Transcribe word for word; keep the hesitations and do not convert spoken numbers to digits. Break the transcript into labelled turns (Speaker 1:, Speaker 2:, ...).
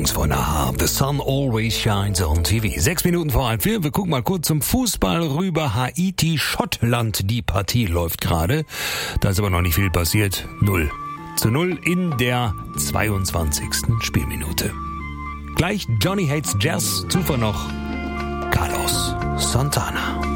Speaker 1: Songs von A H. The Sun Always Shines on T V. Sechs Minuten vor halb vier. Wir gucken mal kurz zum Fußball rüber. Haiti, Schottland. Die Partie läuft gerade. Da ist aber noch nicht viel passiert. Null zu null in der zweiundzwanzigsten Spielminute. Gleich Johnny Hates Jazz. Zuvor noch Carlos Santana.